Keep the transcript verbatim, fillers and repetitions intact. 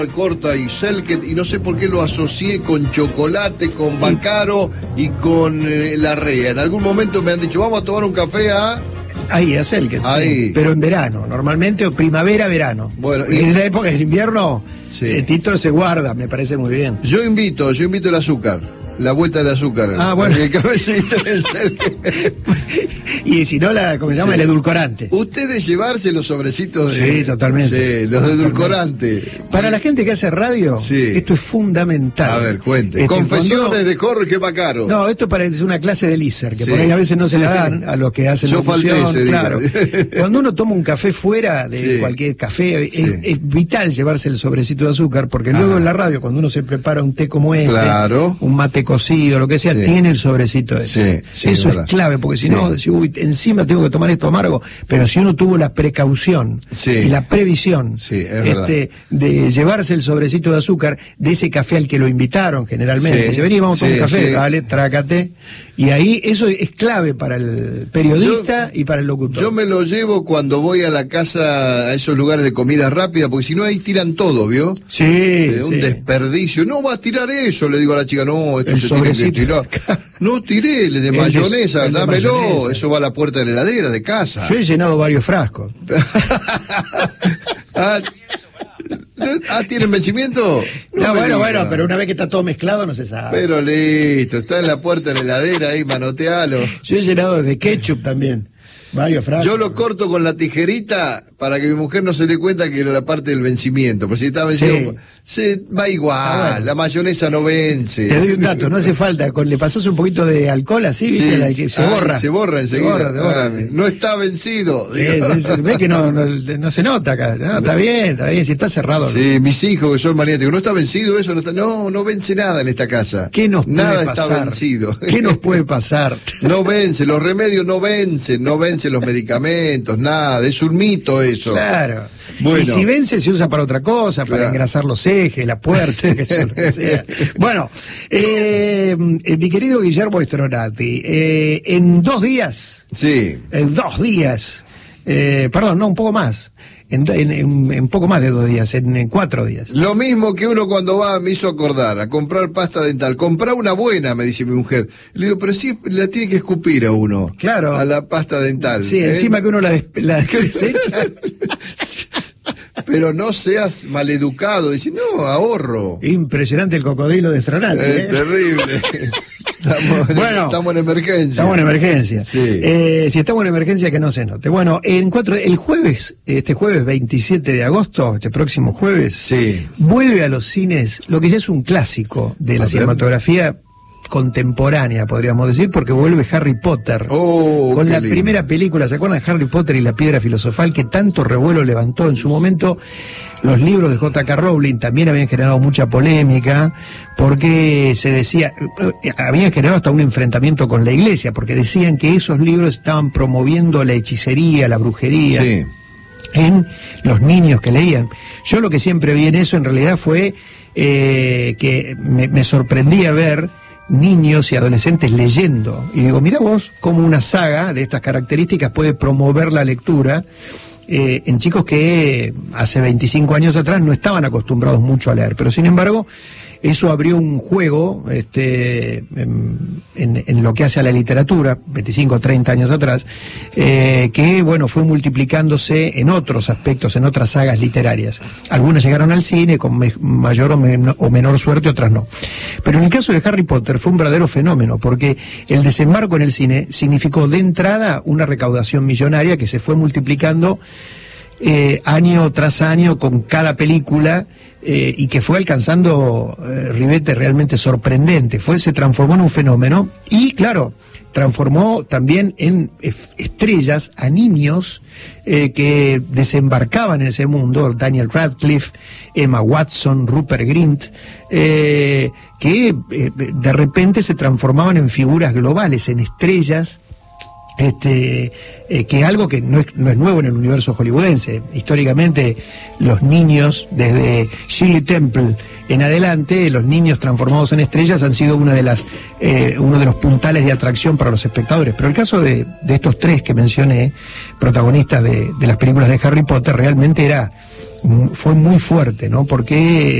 Corta y Selket, y no sé por qué lo asocié con chocolate, con Baccaro y con eh, Larrea. En algún momento me han dicho, vamos a tomar un café a... Ahí, a Selket, Ahí. Sí, pero en verano, normalmente, o primavera, verano. Bueno, y... en la época del invierno, sí. El Tito se guarda, me parece muy bien. Yo invito, yo invito el azúcar. La vuelta de azúcar. Ah, bueno. El cafecito del Selket. Y si no, la, ¿cómo se llama? Sí. El edulcorante. Ustedes llevarse los sobrecitos de... Sí, totalmente. Sí, los de edulcorante. Para la gente que hace radio, sí. Esto es fundamental. A ver, cuente. Este, Confesiones cuando... de Jorge Baccaro. No, esto parece una clase de Lícer, que sí. por ahí a veces no se la dan a los que hacen Yo falté ese día. Claro. Cuando uno toma un café fuera de sí. cualquier café, sí. es, es vital llevarse el sobrecito de azúcar, porque Ajá. luego en la radio, cuando uno se prepara un té como este, claro. un mate cocido, lo que sea, sí. tiene el sobrecito ese. Sí, sí, Eso es, es clave, porque si sí. no, si, uy, encima tengo que tomar esto amargo, pero si uno tuvo la precaución sí. y la previsión sí, este, de llevarse el sobrecito de azúcar de ese café al que lo invitaron generalmente, sí. se venía, vamos a tomar sí, un café, sí. vale, trácate, y ahí eso es clave para el periodista yo, y para el locutor. Yo me lo llevo cuando voy a la casa, a esos lugares de comida rápida, porque si no ahí tiran todo, ¿vio? Sí, eh, un sí. desperdicio. No va a tirar eso, le digo a la chica, no, esto el se tiene que tirar. Claro. No tiré, el de el mayonesa, el de dámelo, mayonesa. Eso va a la puerta de la heladera de casa. Yo he llenado varios frascos. ah, ah, ¿tienen vencimiento? No, no bueno, diga. bueno, pero una vez que está todo mezclado no se sabe. Pero listo, está en la puerta de la heladera ahí, manotealo. Yo he llenado de ketchup también. Varios frascos. Yo lo corto con la tijerita para que mi mujer no se dé cuenta que era la parte del vencimiento. Porque si está vencido, sí. se va igual. Ah, bueno. La mayonesa no vence. Te doy un dato, no hace falta. Con, le pasas un poquito de alcohol así, ¿viste? Sí. La, se ah, borra. Se borra enseguida. Se borra, se borra. Ah, no está vencido. Sí, sí, sí, ve que no, no, no se nota acá. No, está bien, está bien. Si está cerrado. Sí, ¿no? Mis hijos que son maniáticos. No está vencido eso. No, está, no, no vence nada en esta casa. ¿Qué nos puede nada pasar? Está vencido. ¿Qué nos puede pasar? No vence. Los remedios no vencen. No vencen los medicamentos. Nada, es un mito eso. Claro. Bueno. Y si vence se usa para otra cosa, claro. para engrasar los ejes, la puerta, que eso, lo que sea. Bueno, eh, eh, mi querido Guillermo Stronati, eh, en dos días, sí, en dos días, eh, perdón, no, un poco más, en, en, en, en poco más de dos días, en, en cuatro días. Lo mismo que uno cuando va, me hizo acordar, a comprar pasta dental. Comprar una buena, me dice mi mujer. Le digo, pero sí la tiene que escupir a uno. Claro. A la pasta dental. Sí, ¿eh? Encima que uno la, des la desecha. Pero no seas maleducado. Dice, no, ahorro. Impresionante el cocodrilo de Stronati. Es ¿eh? terrible. Estamos, bueno, estamos en emergencia. Estamos en emergencia. Sí. Eh, si estamos en emergencia, que no se note. Bueno, en cuatro, el jueves, este jueves veintisiete de agosto, este próximo jueves, sí. vuelve a los cines lo que ya es un clásico de la cinematografía contemporánea, podríamos decir, porque vuelve Harry Potter. Oh, con la lindo. primera película, ¿se acuerdan? Harry Potter y la piedra filosofal, que tanto revuelo levantó en su momento. Los libros de J K Rowling también habían generado mucha polémica, porque se decía, habían generado hasta un enfrentamiento con la iglesia, porque decían que esos libros estaban promoviendo la hechicería, la brujería, sí. en los niños que leían. Yo lo que siempre vi en eso en realidad fue eh, que me, me sorprendía ver niños y adolescentes leyendo. Y digo, mirá vos cómo una saga de estas características puede promover la lectura eh, en chicos que hace veinticinco años atrás no estaban acostumbrados mucho a leer. Pero sin embargo, eso abrió un juego este, en, en, en lo que hace a la literatura, veinticinco o treinta años atrás, eh, que bueno, fue multiplicándose en otros aspectos, en otras sagas literarias. Algunas llegaron al cine con me, mayor o, men, o menor suerte, otras no. Pero en el caso de Harry Potter fue un verdadero fenómeno, porque el desembarco en el cine significó de entrada una recaudación millonaria que se fue multiplicando eh, año tras año con cada película. Eh, y que fue alcanzando eh, ribetes realmente sorprendentes. Fue, se transformó en un fenómeno y, claro, transformó también en estrellas a niños eh, que desembarcaban en ese mundo, Daniel Radcliffe, Emma Watson, Rupert Grint, eh, que eh, de repente se transformaban en figuras globales, en estrellas Este, eh, que es algo que no es, no es nuevo en el universo hollywoodense. Históricamente, los niños, desde Shirley Temple en adelante, los niños transformados en estrellas han sido una de las, eh, uno de los puntales de atracción para los espectadores. Pero el caso de, de estos tres que mencioné, protagonistas de, de las películas de Harry Potter, realmente era, fue muy fuerte, ¿no? Porque